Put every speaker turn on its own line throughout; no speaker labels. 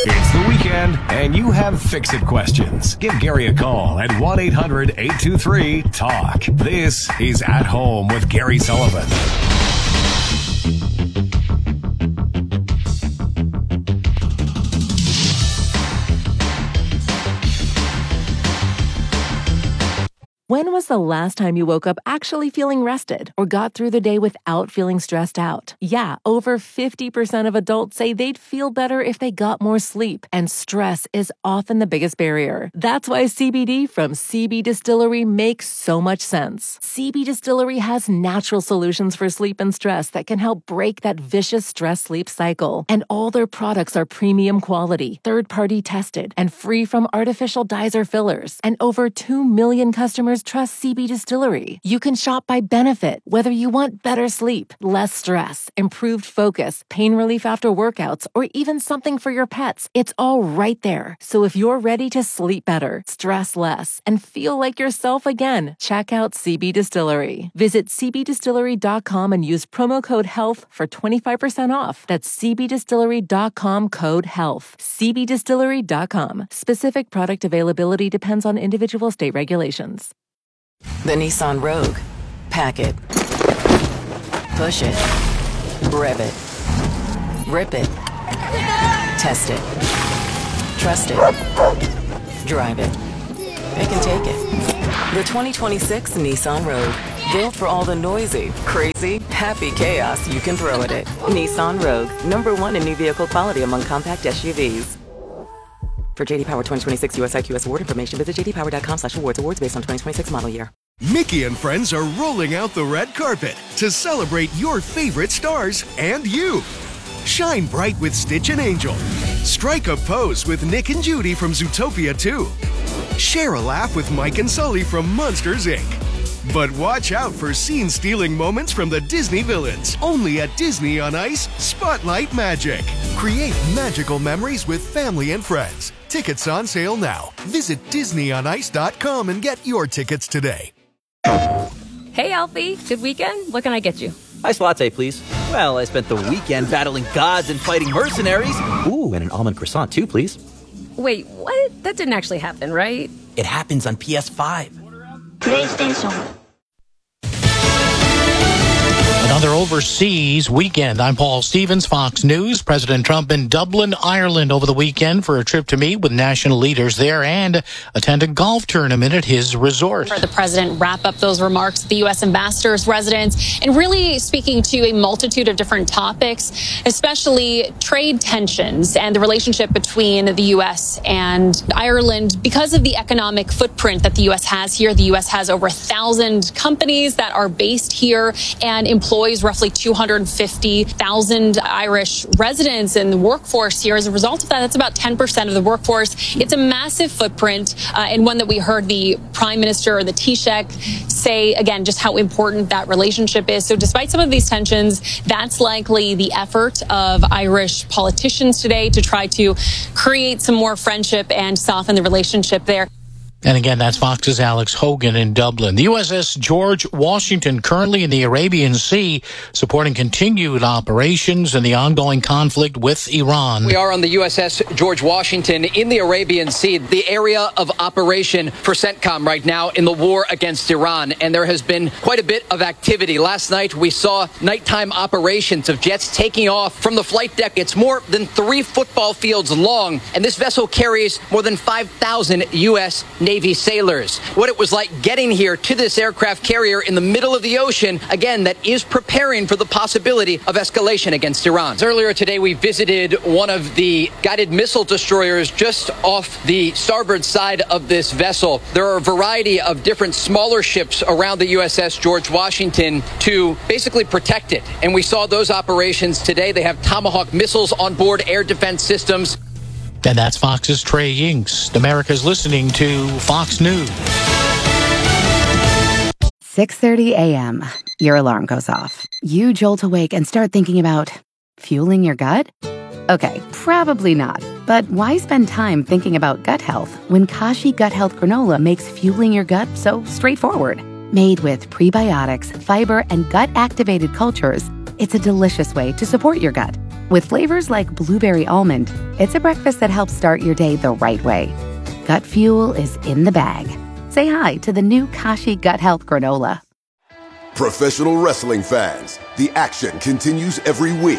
It's the weekend, and you have fix-it questions. Give Gary a call at 1-800-823-TALK. This is At Home with Gary Sullivan.
When was the last time you woke up actually feeling rested or got through the day without feeling stressed out? Yeah, over 50% of adults say they'd feel better if they got more sleep, and stress is often the biggest barrier. That's why CBD from CB Distillery makes so much sense. CB Distillery has natural solutions for sleep and stress that can help break that vicious stress-sleep cycle. And all their products are premium quality, third-party tested, and free from artificial dyes or fillers. And over 2 million customers trust CB Distillery. You can shop by benefit, whether you want better sleep, less stress, improved focus, pain relief after workouts, or even something for your pets. It's all right there. So if you're ready to sleep better, stress less, and feel like yourself again, check out CB Distillery. Visit cbdistillery.com and use promo code HEALTH for 25% off. That's cbdistillery.com, code HEALTH. cbdistillery.com. Specific product availability depends on individual state regulations.
The Nissan Rogue. Pack it. Push it. Rev it. Rip it. Test it. Trust it. Drive it. It can take it. The 2026 Nissan Rogue. Built for all the noisy, crazy, happy chaos you can throw at it. Nissan Rogue. #1 in new vehicle quality among compact SUVs. For JD Power 2026 US IQS award information, visit jdpower.com/awards. Awards based on 2026 model year.
Mickey and friends are rolling out the red carpet to celebrate your favorite stars and you. Shine bright with Stitch and Angel. Strike a pose with Nick and Judy from Zootopia 2. Share a laugh with Mike and Sully from Monsters, Inc. But watch out for scene-stealing moments from the Disney villains. Only at Disney on Ice Spotlight Magic. Create magical memories with family and friends. Tickets on sale now. Visit DisneyOnIce.com and get your tickets today.
Hey, Alfie. Good weekend? What can I get you?
Iced latte, please. Well, I spent the weekend battling gods and fighting mercenaries. Ooh, and an almond croissant, too, please.
Wait, what? That didn't actually happen, right?
It happens on PS5.
PlayStation.
Another overseas weekend. I'm Paul Stevens, Fox News. President Trump in Dublin, Ireland over the weekend for a trip to meet with national leaders there and attend a golf tournament at his resort.
The president wrap up those remarks at the U.S. ambassador's residence and really speaking to a multitude of different topics, especially trade tensions and the relationship between the U.S. and Ireland. Because of the economic footprint that the U.S. has here, the U.S. has over 1,000 companies that are based here and employs roughly 250,000 Irish residents in the workforce here. As a result of that, that's about 10% of the workforce. It's a massive footprint and one that we heard the Prime Minister or the Taoiseach say, again, just how important that relationship is. So despite some of these tensions, that's likely the effort of Irish politicians today to try to create some more friendship and soften the relationship there.
And again, that's Fox's Alex Hogan in Dublin. The USS George Washington currently in the Arabian Sea, supporting continued operations in the ongoing conflict with Iran.
We are on the USS George Washington in the Arabian Sea, the area of operation for CENTCOM right now in the war against Iran. And there has been quite a bit of activity. Last night, we saw nighttime operations of jets taking off from the flight deck. It's more than 3 football fields long, and this vessel carries more than 5,000 U.S. Navy sailors. What it was like getting here to this aircraft carrier in the middle of the ocean, again, that is preparing for the possibility of escalation against Iran. Earlier today, we visited one of the guided missile destroyers just off the starboard side of this vessel. There are a variety of different smaller ships around the USS George Washington to basically protect it. And we saw those operations today. They have Tomahawk missiles on board, air defense systems.
And that's Fox's Trey Yingst. America's listening to Fox News.
6:30 a.m. Your alarm goes off. You jolt awake and start thinking about fueling your gut? Okay, probably not. But why spend time thinking about gut health when Kashi Gut Health Granola makes fueling your gut so straightforward? Made with prebiotics, fiber, and gut-activated cultures, it's a delicious way to support your gut. With flavors like blueberry almond, it's a breakfast that helps start your day the right way. Gut Fuel is in the bag. Say hi to the new Kashi Gut Health Granola.
Professional wrestling fans, the action continues every week.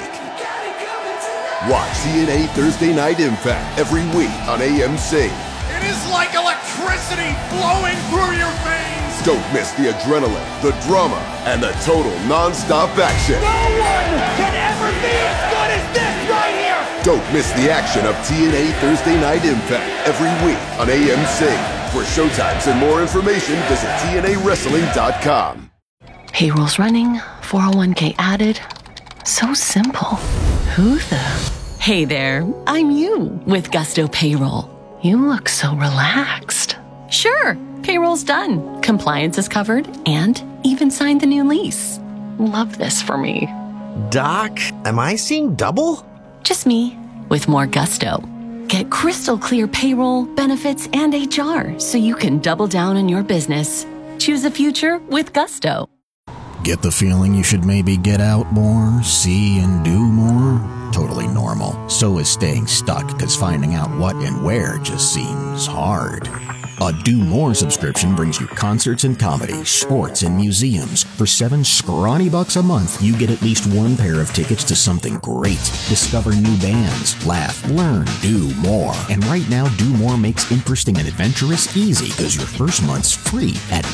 Watch TNA Thursday Night Impact every week on AMC.
It is like electricity flowing through your veins.
Don't miss the adrenaline, the drama, and the total non-stop action.
No one can ever be as good as this right here.
Don't miss the action of TNA Thursday Night Impact every week on AMC. For showtimes and more information, visit TNAWrestling.com.
Payroll's running, 401k added. So simple. Who the? Hey there, I'm you with Gusto Payroll. You look so relaxed. Sure, payroll's done. Compliance is covered and even signed the new lease. Love this for me.
Doc, am I seeing double?
Just me with more gusto. Get crystal clear payroll, benefits, and HR so you can double down on your business. Choose the future with Gusto.
Get the feeling you should maybe get out more, see and do more? Totally normal. So is staying stuck, because finding out what and where just seems hard. A Do More subscription brings you concerts and comedy, sports and museums. For $7 scrawny bucks a month, you get at least one pair of tickets to something great. Discover new bands, laugh, learn, do more. And right now, Do More makes interesting and adventurous easy, because your first month's free at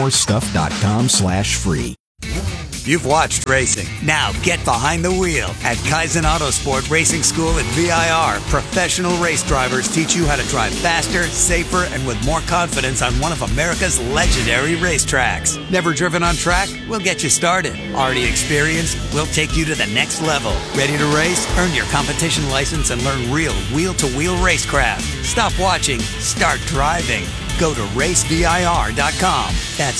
domorestuff.com/free.
You've watched racing. Now get behind the wheel. At Kaizen Autosport Racing School at VIR, professional race drivers teach you how to drive faster, safer, and with more confidence on one of America's legendary racetracks. Never driven on track? We'll get you started. Already experienced? We'll take you to the next level. Ready to race? Earn your competition license and learn real wheel-to-wheel racecraft. Stop watching. Start driving. Go to racevir.com. That's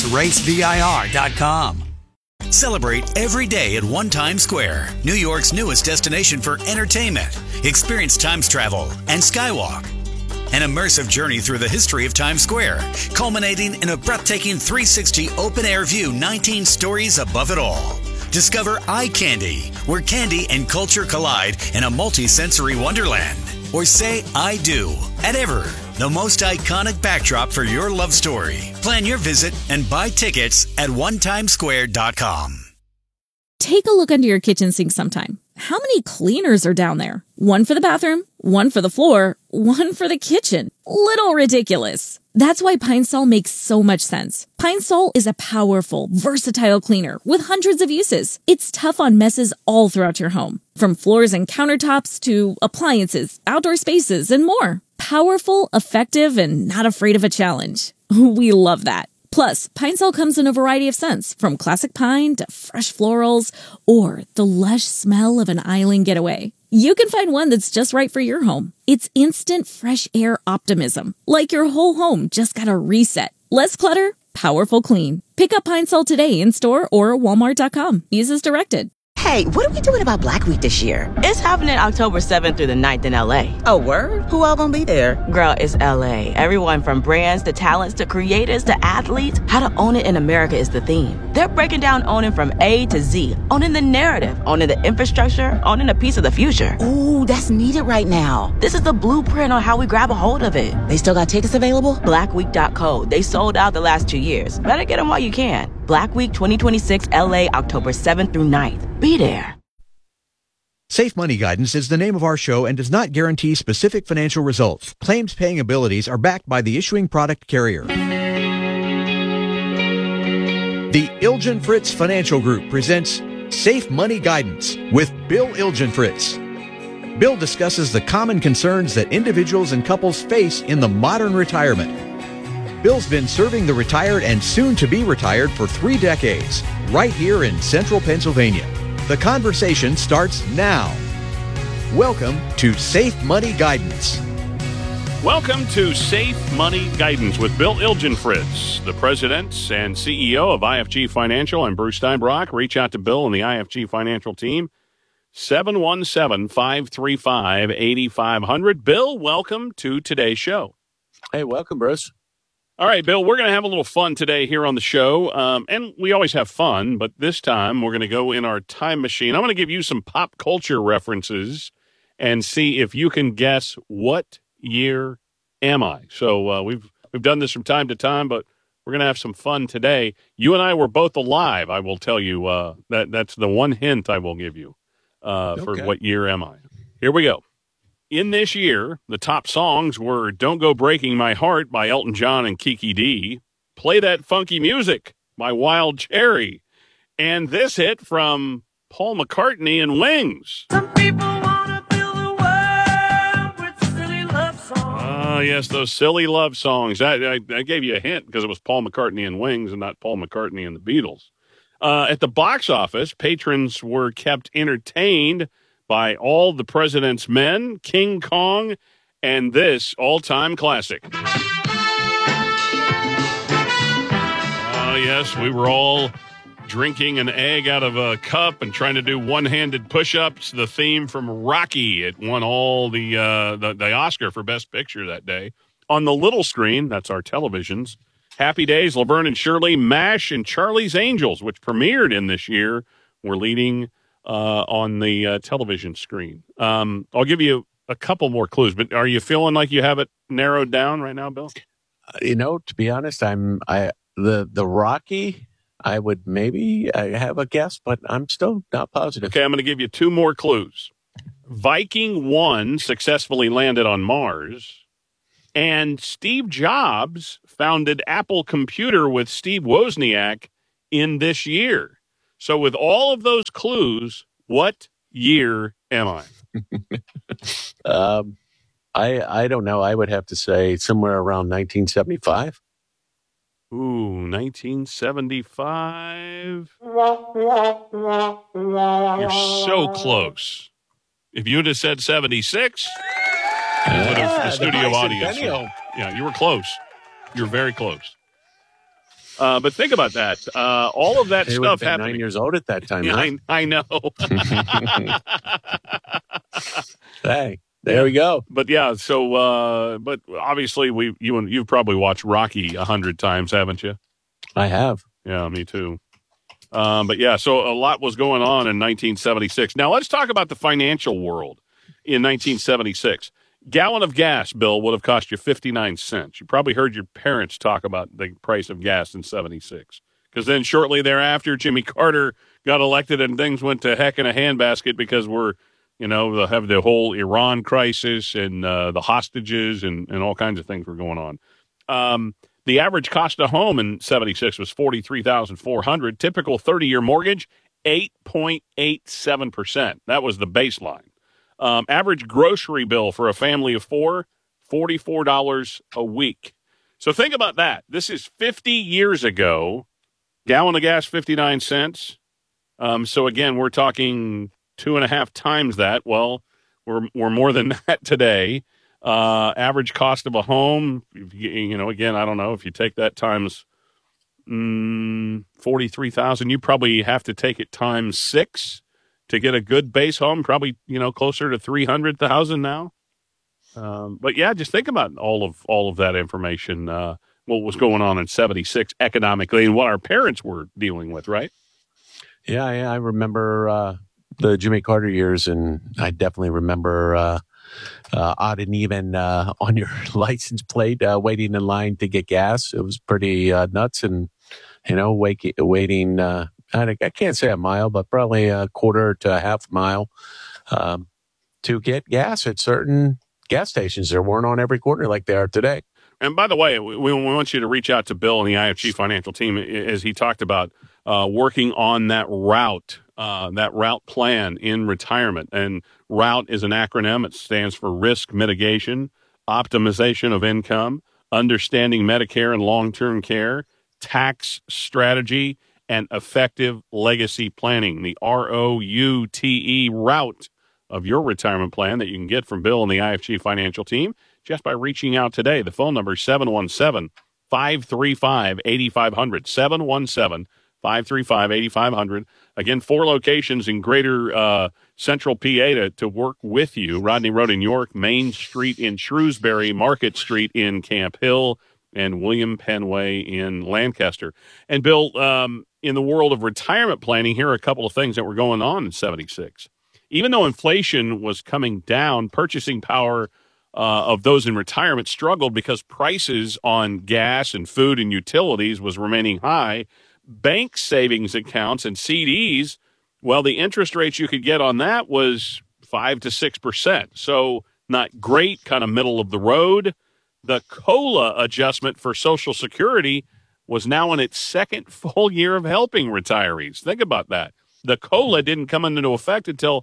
racevir.com.
Celebrate every day at One Times Square, New York's newest destination for entertainment. Experience Times Travel and Skywalk, an immersive journey through the history of Times Square, culminating in a breathtaking 360 open-air view 19 stories above it all. Discover Eye Candy, where candy and culture collide in a multi-sensory wonderland. Or say I do at Ever, the most iconic backdrop for your love story. Plan your visit and buy tickets at onetimesquare.com.
Take a look under your kitchen sink sometime. How many cleaners are down there? One for the bathroom, one for the floor, one for the kitchen. Little ridiculous. That's why Pine Sol makes so much sense. Pine Sol is a powerful, versatile cleaner with hundreds of uses. It's tough on messes all throughout your home, from floors and countertops to appliances, outdoor spaces, and more. Powerful, effective, and not afraid of a challenge. We love that. Plus, Pine Sol comes in a variety of scents, from classic pine to fresh florals, or the lush smell of an island getaway. You can find one that's just right for your home. It's instant fresh air optimism, like your whole home just got a reset. Less clutter, powerful clean. Pick up Pine Sol today in store or walmart.com. Use as directed.
Hey, what are we doing about Black Week this year?
It's happening October 7th through the 9th in LA.
Oh, word? Who all gonna be there?
Girl, it's LA. Everyone from brands to talents to creators to athletes. How to own it in America is the theme. They're breaking down owning from A to Z. Owning the narrative, owning the infrastructure, owning a piece of the future.
Ooh, that's needed right now.
This is the blueprint on how we grab a hold of it.
They still got tickets available?
Blackweek.co. They sold out the last 2 years. Better get them while you can. Black Week 2026 LA, October 7th through 9th. Be there.
Safe Money Guidance is the name of our show and does not guarantee specific financial results. Claims paying abilities are backed by the issuing product carrier. The Ilgenfritz Financial Group presents Safe Money Guidance with Bill Ilgenfritz. Bill discusses the common concerns that individuals and couples face in the modern retirement. Bill's been serving the retired and soon to be retired for 3 decades, right here in central Pennsylvania. The conversation starts now. Welcome to Safe Money Guidance.
Welcome to Safe Money Guidance with Bill Ilgenfritz, the president and CEO of IFG Financial. I'm Bruce Steinbrock. Reach out to Bill and the IFG Financial team, 717-535-8500. Bill, welcome to today's show.
Hey, welcome, Bruce.
All right, Bill, we're going to have a little fun today here on the show. And we always have fun, but this time we're going to go in our time machine. I'm going to give you some pop culture references and see if you can guess what year am I. So we've done this from time to time, but we're going to have some fun today. You and I were both alive, I will tell you. That's the one hint I will give you for what year am I. Here we go. In this year, the top songs were Don't Go Breaking My Heart by Elton John and Kiki D, Play That Funky Music by Wild Cherry, and this hit from Paul McCartney and Wings. Some people want to fill the world with silly love songs. Ah, yes, those silly love songs. I gave you a hint because it was Paul McCartney and Wings and not Paul McCartney and the Beatles. At the box office, patrons were kept entertained by All the President's Men, King Kong, and this all-time classic. Yes, we were all drinking an egg out of a cup and trying to do one-handed push-ups. The theme from Rocky. It won all the Oscar for Best Picture that day. On the little screen, that's our televisions, Happy Days, Laverne and Shirley, MASH, and Charlie's Angels, which premiered in this year, were leading on the television screen. I'll give you a couple more clues, but are you feeling like you have it narrowed down right now, Bill?
To be honest, the Rocky, I would maybe have a guess, but I'm still not positive.
Okay, I'm going to give you two more clues. Viking 1 successfully landed on Mars, and Steve Jobs founded Apple Computer with Steve Wozniak in this year. So with all of those clues, what year am I?
I don't know. I would have to say somewhere around 1975.
Ooh, 1975. You're so close. If you would have said 76, would have the studio audience. Yeah, you were close. You're very close. But think about that. All of that stuff happened.
9 years old at that time.
Yeah,
huh?
I know.
Hey, there we go.
But yeah, so but obviously you've probably watched Rocky 100 times, haven't you?
I have.
Yeah, me too. But yeah, so a lot was going on in 1976. Now let's talk about the financial world in 1976. Gallon of gas, Bill, would have cost you 59 cents. You probably heard your parents talk about the price of gas in 76. Because then shortly thereafter, Jimmy Carter got elected and things went to heck in a handbasket because they'll have the whole Iran crisis and the hostages and all kinds of things were going on. The average cost of home in 76 was $43,400. Typical 30-year mortgage, 8.87%. That was the baseline. Average grocery bill for a family of four, $44 a week. So think about that. This is 50 years ago. Gallon of gas, 59 cents. So again, we're talking 2.5 times that. Well, we're more than that today. Average cost of a home, again, I don't know, if you take that times 43,000, you probably have to take it times 6 to get a good base home, probably, closer to 300,000 now. But yeah, just think about all of that information, what was going on in 76 economically and what our parents were dealing with, right?
Yeah, I remember the Jimmy Carter years, and I definitely remember odd and even on your license plate, waiting in line to get gas. It was pretty nuts, and waiting. I can't say a mile, but probably a quarter to a half mile to get gas at certain gas stations. There weren't on every corner like they are today.
And by the way, we want you to reach out to Bill and the IFG financial team as he talked about working on that route plan in retirement. And ROUTE is an acronym. It stands for Risk Mitigation, Optimization of Income, Understanding Medicare and Long-Term Care, Tax Strategy, and Effective Legacy Planning. The ROUTE route of your retirement plan that you can get from Bill and the IFG financial team just by reaching out today. The phone number is 717-535-8500, 717-535-8500. Again, 4 locations in greater central PA to work with you. Rodney Road in York, Main Street in Shrewsbury, Market Street in Camp Hill, and William Penn Way in Lancaster. And Bill, in the world of retirement planning, here are a couple of things that were going on in 76. Even though inflation was coming down, purchasing power of those in retirement struggled because prices on gas and food and utilities was remaining high. Bank savings accounts and CDs, well, the interest rates you could get on that was 5 to 6%. So not great, kind of middle of the road. The COLA adjustment for Social Security was now in its second full year of helping retirees. Think about that. The COLA didn't come into effect until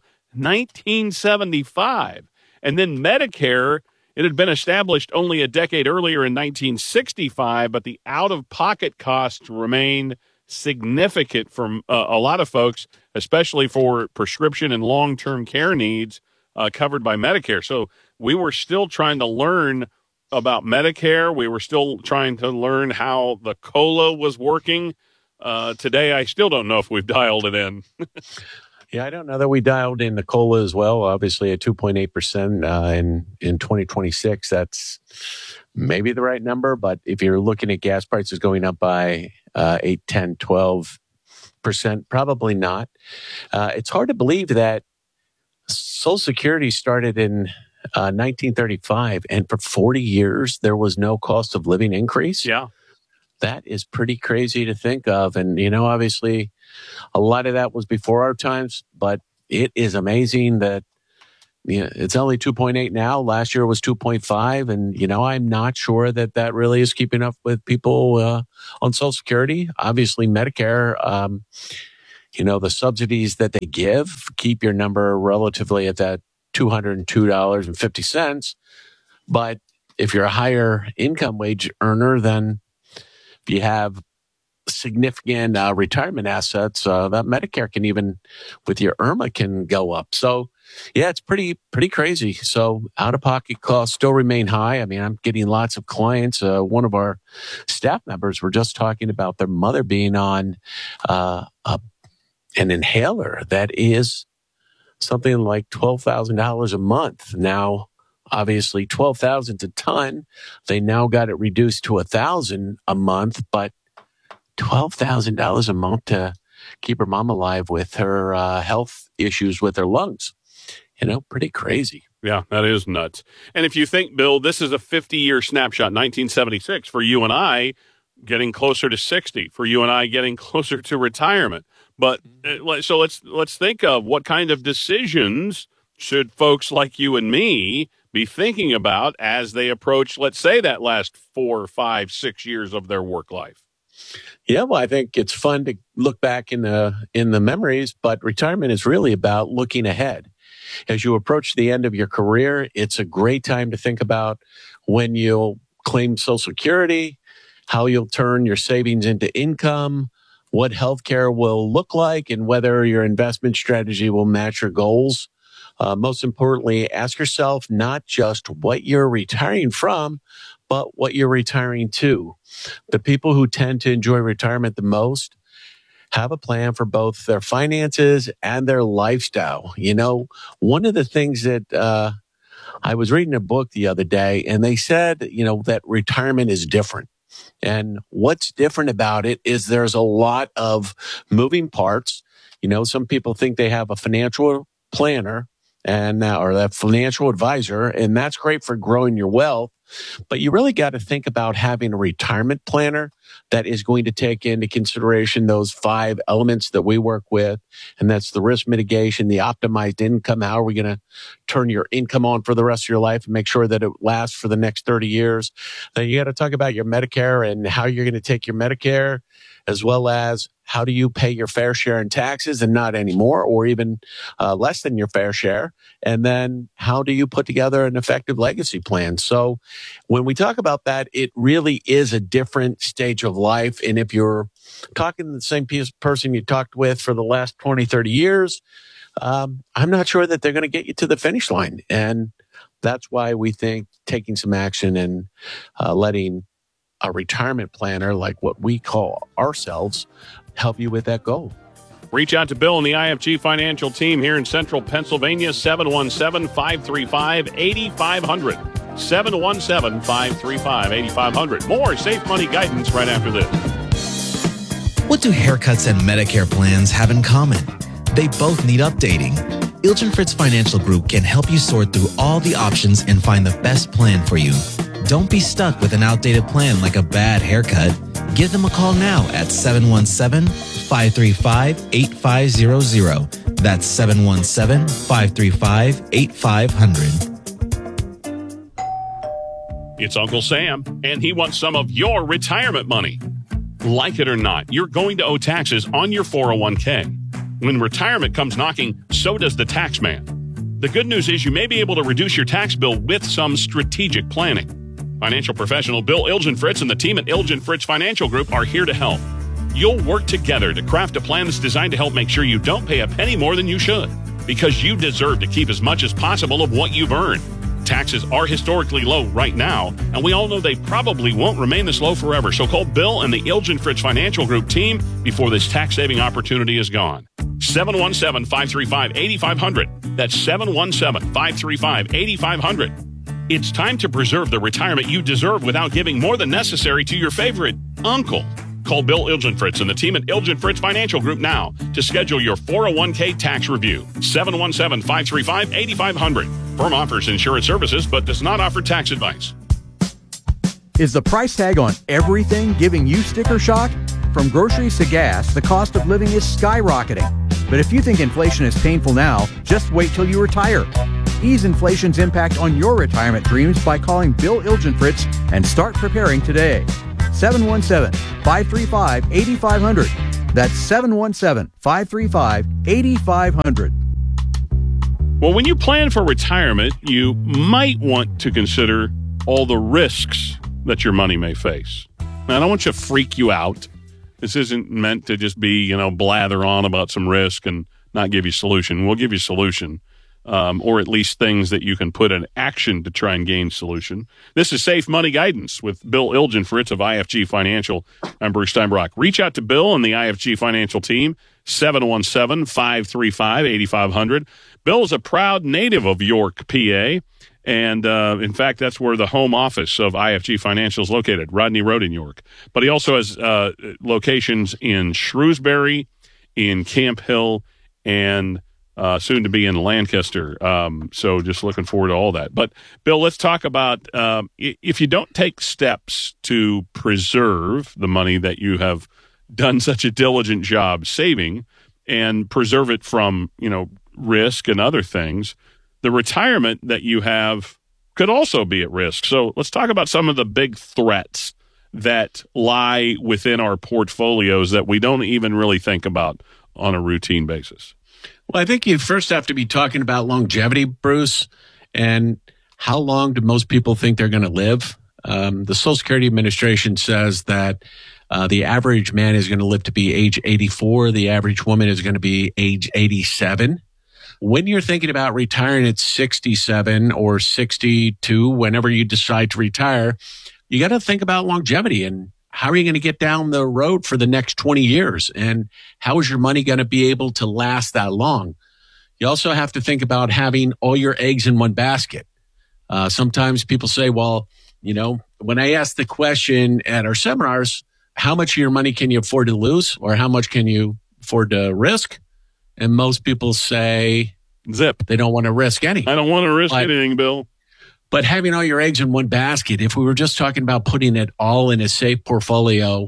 1975. And then Medicare, it had been established only a decade earlier in 1965, but the out-of-pocket costs remained significant for a lot of folks, especially for prescription and long-term care needs covered by Medicare. So we were still trying to learn about Medicare. We were still trying to learn how the COLA was working. Today, I still don't know if we've dialed it in.
Yeah, I don't know that we dialed in the COLA as well. Obviously, at 2.8% in 2026, that's maybe the right number. But if you're looking at gas prices going up by 8, 10, 12%, probably not. It's hard to believe that Social Security started in 1935, and for 40 years, there was no cost of living increase.
Yeah.
That is pretty crazy to think of. And, obviously, a lot of that was before our times, but it is amazing that it's only 2.8 now. Last year was 2.5. And, I'm not sure that really is keeping up with people on Social Security. Obviously, Medicare, the subsidies that they give keep your number relatively at that $202.50. But if you're a higher income wage earner, then if you have significant retirement assets, that Medicare can even, with your IRMA, can go up. So, yeah, it's pretty crazy. So out-of-pocket costs still remain high. I mean, I'm getting lots of clients. One of our staff members were just talking about their mother being on an inhaler that is something like $12,000 a month. Now, obviously, $12,000 a ton. They now got it reduced to $1,000 a month, but $12,000 a month to keep her mom alive with her health issues with her lungs. Pretty crazy.
Yeah, that is nuts. And if you think, Bill, this is a 50-year snapshot, 1976, for you and I getting closer to 60, for you and I getting closer to retirement. But so let's think of what kind of decisions should folks like you and me be thinking about as they approach, let's say, that last 4, 5, 6 years of their work life.
Yeah, well, I think it's fun to look back in the memories, but retirement is really about looking ahead. As you approach the end of your career, it's a great time to think about when you'll claim Social Security, how you'll turn your savings into income, what healthcare will look like, and whether your investment strategy will match your goals. Most importantly, ask yourself not just what you're retiring from, but what you're retiring to. The people who tend to enjoy retirement the most have a plan for both their finances and their lifestyle. One of the things that I was reading a book the other day, and they said, that retirement is different. And what's different about it is there's a lot of moving parts. Some people think they have a financial planner or a financial advisor, and that's great for growing your wealth. But you really got to think about having a retirement planner that is going to take into consideration those 5 elements that we work with. And that's the risk mitigation, the optimized income. How are we going to turn your income on for the rest of your life and make sure that it lasts for the next 30 years? Then you got to talk about your Medicare and how you're going to take your Medicare, as well as how do you pay your fair share in taxes and not anymore, or even less than your fair share? And then how do you put together an effective legacy plan? So when we talk about that, it really is a different stage of life. And if you're talking to the same person you talked with for the last 20, 30 years, I'm not sure that they're going to get you to the finish line. And that's why we think taking some action and letting a retirement planner, like what we call ourselves, help you with that goal.
Reach out to Bill and the IFG Financial team here in Central Pennsylvania, 717-535-8500. 717-535-8500. More Safe Money guidance right after this.
What do haircuts and Medicare plans have in common? They both need updating. Ilgen Fritz Financial Group can help you sort through all the options and find the best plan for you. Don't be stuck with an outdated plan like a bad haircut. Give them a call now at 717-535-8500. That's 717-535-8500.
It's Uncle Sam, and he wants some of your retirement money. Like it or not, you're going to owe taxes on your 401k. When retirement comes knocking, so does the tax man. The good news is you may be able to reduce your tax bill with some strategic planning. Financial professional Bill Ilgen Fritz and the team at Ilgen Fritz Financial Group are here to help. You'll work together to craft a plan that's designed to help make sure you don't pay a penny more than you should, because you deserve to keep as much as possible of what you've earned. Taxes are historically low right now, and we all know they probably won't remain this low forever. So call Bill and the Ilgen Fritz Financial Group team before this tax-saving opportunity is gone. 717-535-8500. That's 717-535-8500. It's time to preserve the retirement you deserve without giving more than necessary to your favorite uncle. Call Bill Ilgen Fritz and the team at Ilgen Fritz Financial Group now to schedule your 401k tax review. 717-535-8500. Firm offers insurance services but does not offer tax advice.
Is the price tag on everything giving you sticker shock? From groceries to gas, the cost of living is skyrocketing. But if you think inflation is painful now, just wait till you retire. Ease inflation's impact on your retirement dreams by calling Bill Ilgen Fritz and start preparing today. 717-535-8500. That's 717-535-8500.
Well, when you plan for retirement, you might want to consider all the risks that your money may face. Now, I don't want to freak you out. This isn't meant to just be, blather on about some risk and not give you a solution. We'll give you a solution, or at least things that you can put in action to try and gain solution. This is Safe Money Guidance with Bill Ilgen Fritz of IFG Financial. I'm Bruce Steinbrock. Reach out to Bill and the IFG Financial team, 717-535-8500. Bill is a proud native of York, PA, and in fact, that's where the home office of IFG Financial is located, Rodney Road in York. But he also has locations in Shrewsbury, in Camp Hill, and soon to be in Lancaster. So just looking forward to all that. But, Bill, let's talk about if you don't take steps to preserve the money that you have done such a diligent job saving and preserve it from, risk and other things, the retirement that you have could also be at risk. So let's talk about some of the big threats that lie within our portfolios that we don't even really think about on a routine basis.
Well, I think you first have to be talking about longevity, Bruce, and how long do most people think they're going to live? The Social Security Administration says that the average man is going to live to be age 84. The average woman is going to be age 87. When you're thinking about retiring at 67 or 62, whenever you decide to retire, you got to think about longevity and how are you going to get down the road for the next 20 years? And how is your money going to be able to last that long? You also have to think about having all your eggs in one basket. Sometimes people say, well, when I ask the question at our seminars, how much of your money can you afford to lose or how much can you afford to risk? And most people say,
zip.
They don't want to risk anything.
I don't want to risk anything, Bill.
But having all your eggs in one basket, if we were just talking about putting it all in a safe portfolio,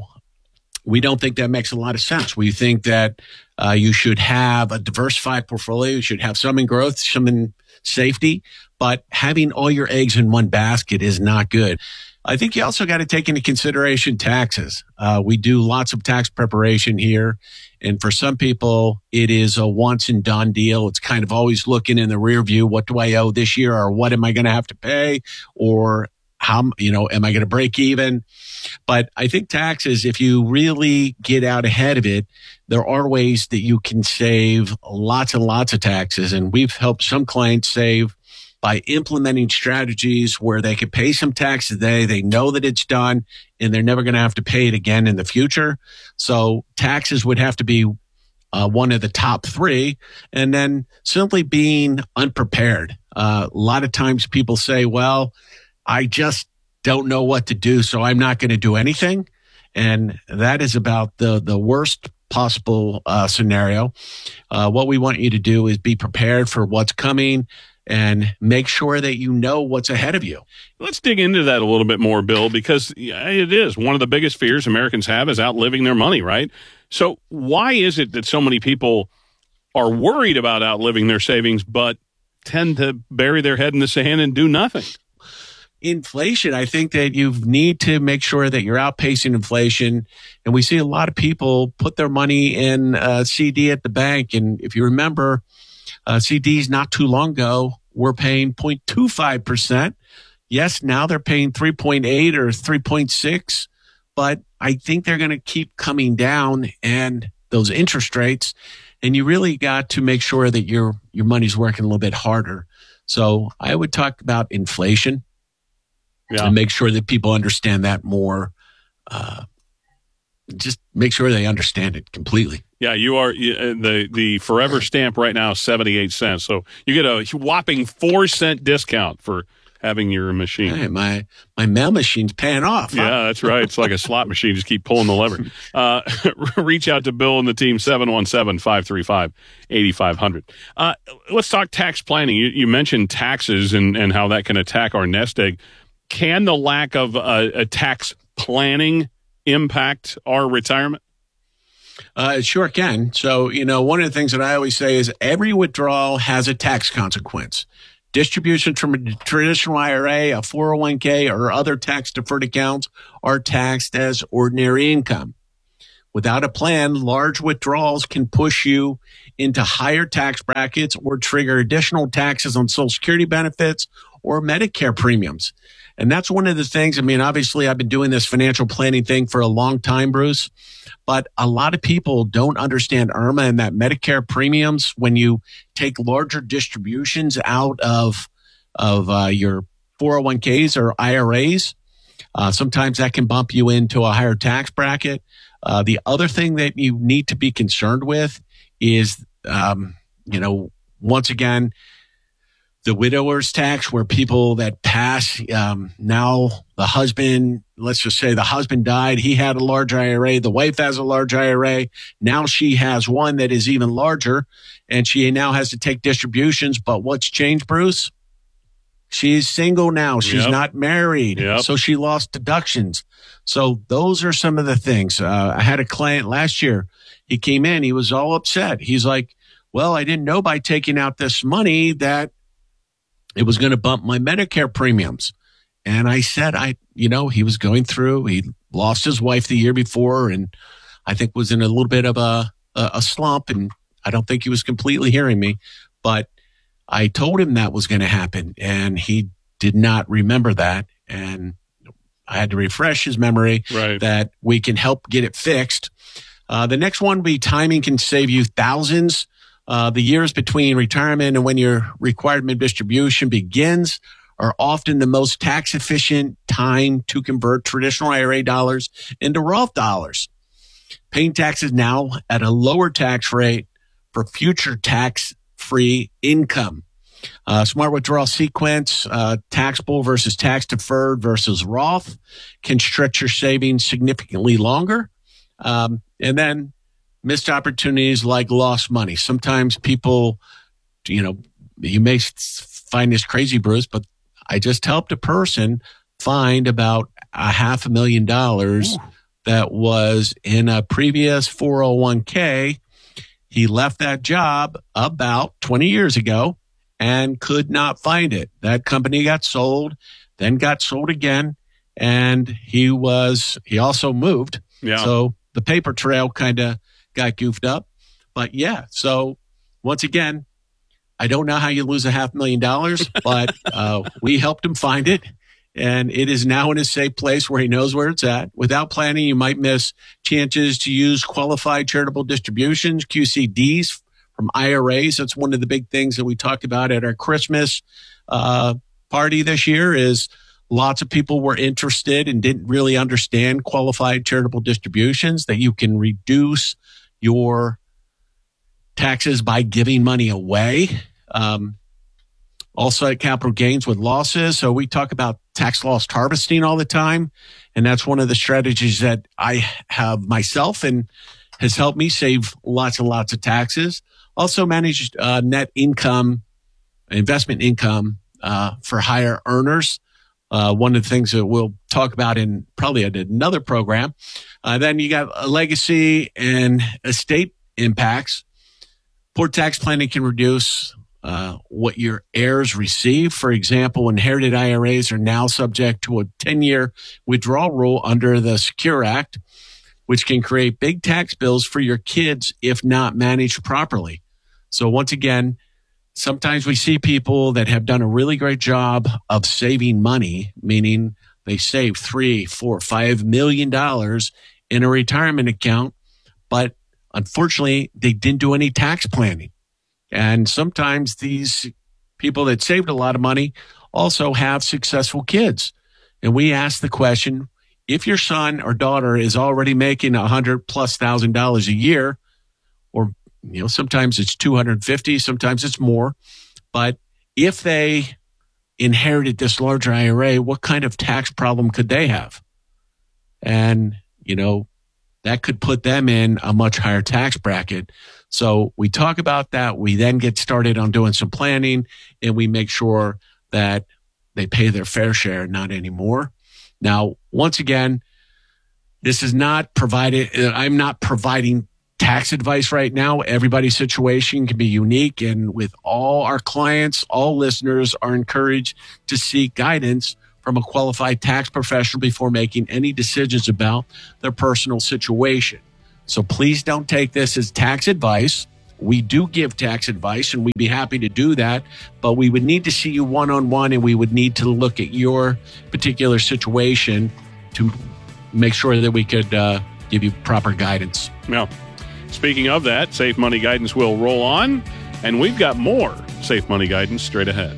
we don't think that makes a lot of sense. We think that you should have a diversified portfolio. You should have some in growth, some in safety. But having all your eggs in one basket is not good. I think you also got to take into consideration taxes. We do lots of tax preparation here. And for some people, it is a once and done deal. It's kind of always looking in the rear view. What do I owe this year? Or what am I going to have to pay? Or how, am I going to break even? But I think taxes, if you really get out ahead of it, there are ways that you can save lots and lots of taxes. And we've helped some clients save by implementing strategies where they can pay some tax today. They know that it's done and they're never going to have to pay it again in the future. So taxes would have to be one of the top three. And then simply being unprepared. A lot of times people say, well, I just don't know what to do, so I'm not going to do anything. And that is about the worst possible scenario. What we want you to do is be prepared for what's coming and make sure that you know what's ahead of you.
Let's dig into that a little bit more, Bill, because it is one of the biggest fears Americans have is outliving their money, right? So why is it that so many people are worried about outliving their savings but tend to bury their head in the sand and do nothing?
Inflation, I think that you need to make sure that you're outpacing inflation. And we see a lot of people put their money in a CD at the bank. And if you remember, CDs not too long ago were paying 0.25%. Yes, now they're paying 3.8 or 3.6, but I think they're going to keep coming down and those interest rates. And you really got to make sure that your money's working a little bit harder. So I would talk about inflation and make sure that people understand that more. Just make sure they understand it completely.
Yeah, you are the Forever stamp right now is 78 cents. So you get a whopping 4-cent discount for having your machine.
Hey, my mail machine's paying off. Huh?
Yeah, that's right. It's like a slot machine. Just keep pulling the lever. Reach out to Bill and the team, 717-535-8500. Let's talk tax planning. You mentioned taxes and how that can attack our nest egg. Can the lack of a tax planning impact our retirement?
It sure can. So, one of the things that I always say is every withdrawal has a tax consequence. Distributions from a traditional IRA, a 401k, or other tax-deferred accounts are taxed as ordinary income. Without a plan, large withdrawals can push you into higher tax brackets or trigger additional taxes on Social Security benefits or Medicare premiums. And that's one of the things. I mean, obviously, I've been doing this financial planning thing for a long time, Bruce, but a lot of people don't understand IRMA and that Medicare premiums when you take larger distributions out of your 401ks or IRAs. Sometimes that can bump you into a higher tax bracket. The other thing that you need to be concerned with is, once again, the widower's tax, where people that pass, now the husband, let's just say the husband died. He had a large IRA. The wife has a large IRA. Now she has one that is even larger, and she now has to take distributions. But what's changed, Bruce? She's single now. She's not married. So she lost deductions. So those are some of the things. I had a client last year. He came in. He was all upset. He's like, well, I didn't know by taking out this money that it was going to bump my Medicare premiums. And I said, he was going through, he lost his wife the year before and I think was in a little bit of a slump. And I don't think he was completely hearing me, but I told him that was going to happen and he did not remember that. And I had to refresh his memory that we can help get it fixed. The next one would be timing can save you thousands. The years between retirement and when your required mid-distribution begins are often the most tax-efficient time to convert traditional IRA dollars into Roth dollars. Paying taxes now at a lower tax rate for future tax-free income. Smart withdrawal sequence, taxable versus tax-deferred versus Roth can stretch your savings significantly longer. And then missed opportunities like lost money. Sometimes people, you may find this crazy, Bruce, but I just helped a person find about $500,000 that was in a previous 401k. He left that job about 20 years ago and could not find it. That company got sold, then got sold again, and he also moved. Yeah. So the paper trail kind of got goofed up. But yeah, so once again, I don't know how you lose $500,000, but we helped him find it. And it is now in a safe place where he knows where it's at. Without planning, you might miss chances to use qualified charitable distributions, QCDs from IRAs. That's one of the big things that we talked about at our Christmas party this year is lots of people were interested and didn't really understand qualified charitable distributions, that you can reduce your taxes by giving money away. Also, capital gains with losses. So we talk about tax loss harvesting all the time. And that's one of the strategies that I have myself and has helped me save lots and lots of taxes. Also managed net income, investment income for higher earners. One of the things that we'll talk about in probably another program. Then you got a legacy and estate impacts. Poor tax planning can reduce what your heirs receive. For example, inherited IRAs are now subject to a 10-year withdrawal rule under the Secure Act, which can create big tax bills for your kids if not managed properly. So once again, sometimes we see people that have done a really great job of saving money, meaning they save $3, $4, $5 million in a retirement account, but unfortunately, they didn't do any tax planning. And sometimes these people that saved a lot of money also have successful kids. And we ask the question, if your son or daughter is already making $100,000+ a year, or sometimes it's $250,000, sometimes it's more. But if they inherited this larger IRA, what kind of tax problem could they have? And, that could put them in a much higher tax bracket. So we talk about that. We then get started on doing some planning, and we make sure that they pay their fair share, not anymore. Now, once again, this is not provided. I'm not providing tax advice right now. Everybody's situation can be unique. And with all our clients, all listeners are encouraged to seek guidance from a qualified tax professional before making any decisions about their personal situation. So please don't take this as tax advice. We do give tax advice, and we'd be happy to do that, but we would need to see you one-on-one, and we would need to look at your particular situation to make sure that we could give you proper guidance.
Now, speaking of that, Safe Money Guidance will roll on, and we've got more Safe Money Guidance straight ahead.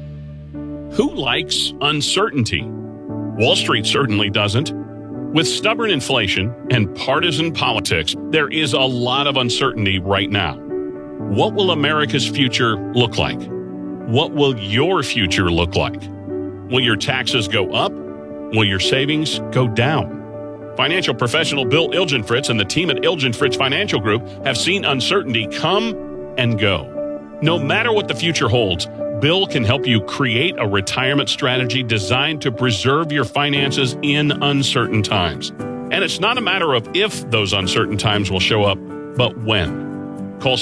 Who likes uncertainty? Wall Street certainly doesn't. With stubborn inflation and partisan politics, there is a lot of uncertainty right now. What will America's future look like? What will your future look like? Will your taxes go up? Will your savings go down? Financial professional Bill Ilgenfritz and the team at Ilgenfritz Financial Group have seen uncertainty come and go. No matter what the future holds, Bill can help you create a retirement strategy designed to preserve your finances in uncertain times. And it's not a matter of if those uncertain times will show up, but when. Call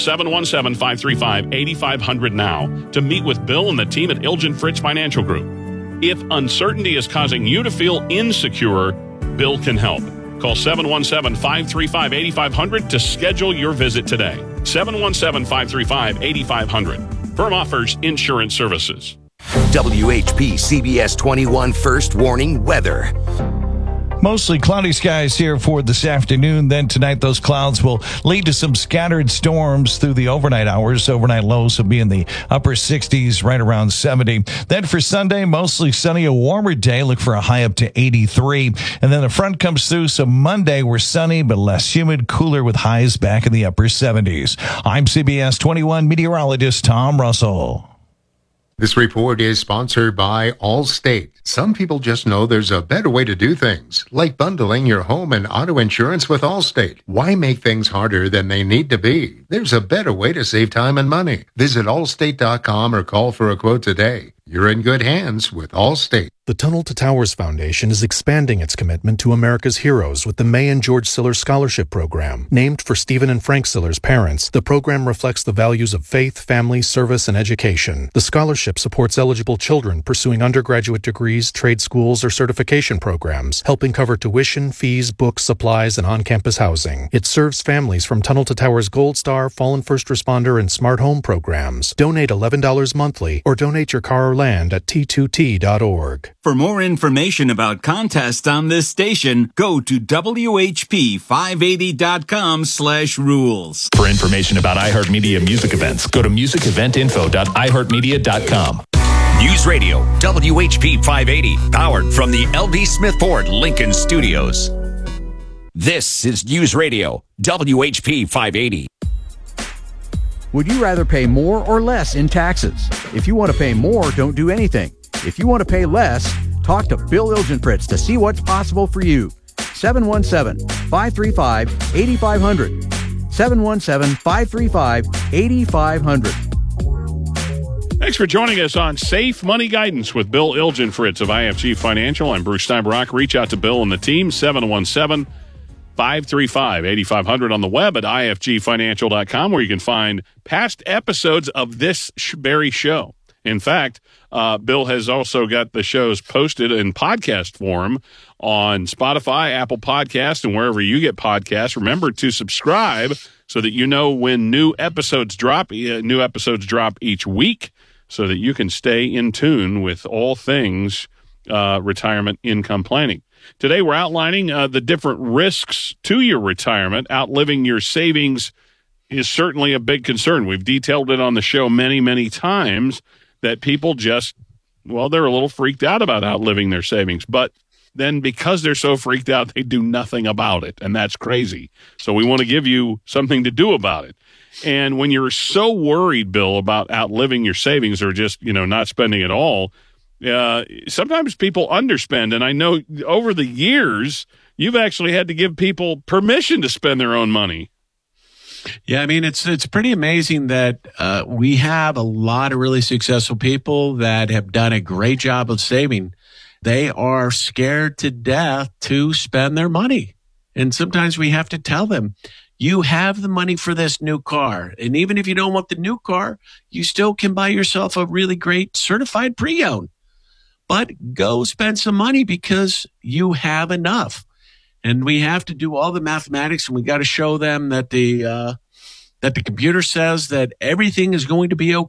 717-535-8500 now to meet with Bill and the team at Ilgenfritz Financial Group. If uncertainty is causing you to feel insecure, Bill can help. Call 717-535-8500 to schedule your visit today. 717-535-8500. Firm offers insurance services.
WHP CBS 21 First Warning Weather.
Mostly cloudy skies here for this afternoon. Then tonight, those clouds will lead to some scattered storms through the overnight hours. Overnight lows will be in the upper 60s, right around 70. Then for Sunday, mostly sunny, a warmer day. Look for a high up to 83. And then the front comes through. So Monday, we're sunny, but less humid, cooler with highs back in the upper 70s. I'm CBS 21 meteorologist Tom Russell.
This report is sponsored by Allstate. Some people just know there's a better way to do things, like bundling your home and auto insurance with Allstate. Why make things harder than they need to be? There's a better way to save time and money. Visit allstate.com or call for a quote today. You're in good hands with Allstate.
The Tunnel to Towers Foundation is expanding its commitment to America's heroes with the May and George Siller Scholarship Program. Named for Stephen and Frank Siller's parents, the program reflects the values of faith, family, service, and education. The scholarship supports eligible children pursuing undergraduate degrees, trade schools, or certification programs, helping cover tuition, fees, books, supplies, and on-campus housing. It serves families from Tunnel to Towers Gold Star, Fallen First Responder, and Smart Home programs. Donate $11 monthly or donate your car or land at t2t.org.
For more information about contests on this station, go to WHP580.com/rules.
For information about iHeartMedia music events, go to musiceventinfo.iheartmedia.com.
News Radio, WHP 580, powered from the LD Smith Ford Lincoln Studios. This is News Radio, WHP 580.
Would you rather pay more or less in taxes? If you want to pay more, don't do anything. If you want to pay less, talk to Bill Ilgenfritz to see what's possible for you. 717-535-8500. 717-535-8500.
Thanks for joining us on Safe Money Guidance with Bill Ilgenfritz of IFG Financial. I'm Bruce Steinbrock. Reach out to Bill and the team, 717-535-8500 on the web at ifgfinancial.com, where you can find past episodes of this very show. In fact, Bill has also got the shows posted in podcast form on Spotify, Apple Podcasts, and wherever you get podcasts. Remember to subscribe so that you know when new episodes drop. New episodes drop each week so that you can stay in tune with all things retirement income planning. Today, we're outlining the different risks to your retirement. Outliving your savings is certainly a big concern. We've detailed it on the show many, many times that people just, well, they're a little freaked out about outliving their savings. But then because they're so freaked out, they do nothing about it. And that's crazy. So we want to give you something to do about it. And when you're so worried, Bill, about outliving your savings or just, not spending at all, sometimes people underspend. And I know over the years, you've actually had to give people permission to spend their own money.
Yeah, I mean, it's pretty amazing that we have a lot of really successful people that have done a great job of saving. They are scared to death to spend their money. And sometimes we have to tell them, you have the money for this new car. And even if you don't want the new car, you still can buy yourself a really great certified pre-owned. But go spend some money because you have enough. And we have to do all the mathematics, and we got to show them that the computer says that everything is going to be okay.